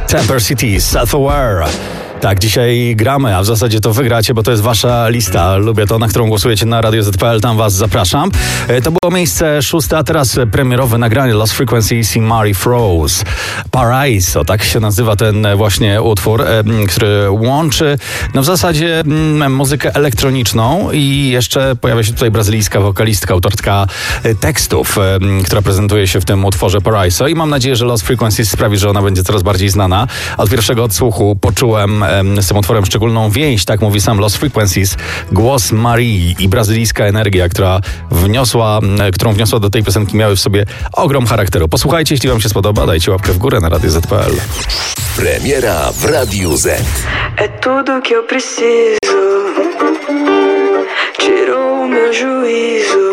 Temper City, Self-Aware. Tak, dzisiaj gramy, a w zasadzie to wygracie, bo to jest wasza lista. Lubię to, na którą głosujecie na Radio ZPL, tam was zapraszam. To było miejsce 6, a teraz premierowe nagranie Lost Frequencies i Mary Froze. Paraiso, tak się nazywa ten właśnie utwór, który łączy w zasadzie muzykę elektroniczną i jeszcze pojawia się tutaj brazylijska wokalistka, autorka tekstów, która prezentuje się w tym utworze Paraiso i mam nadzieję, że Lost Frequencies sprawi, że ona będzie coraz bardziej znana. Od pierwszego odsłuchu poczułem z tym utworem szczególną więź, tak mówi sam Lost Frequencies, głos Marii i brazylijska energia, którą wniosła do tej piosenki, miały w sobie ogrom charakteru. Posłuchajcie, jeśli wam się spodoba, dajcie łapkę w górę na Radio ZPL. Premiera w Radiu Z. É tudo que eu preciso. Tirou o meu juízo.